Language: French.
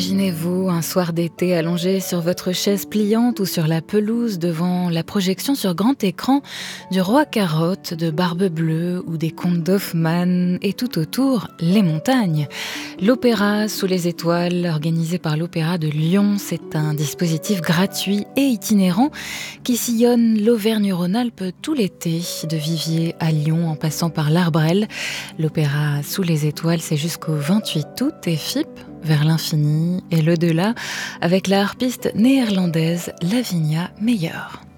Imaginez-vous un soir d'été allongé sur votre chaise pliante ou sur la pelouse devant la projection sur grand écran du Roi Carotte, de Barbe Bleue ou des contes d'Hoffmann et tout autour, les montagnes. L'Opéra sous les étoiles, organisé par l'Opéra de Lyon, c'est un dispositif gratuit et itinérant qui sillonne l'Auvergne-Rhône-Alpes tout l'été, de Viviers à Lyon en passant par l'Arbrelle. L'Opéra sous les étoiles, c'est jusqu'au 28 août et FIP vers l'infini et l'au-delà avec la harpiste néerlandaise Lavinia Meyer.